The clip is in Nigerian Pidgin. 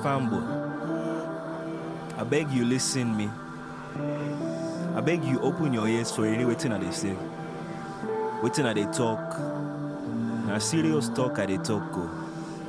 fanboy. I beg you listen me. I beg you open your ears for any waiting at they say. Waiting at they talk. Now serious talk at they talk go.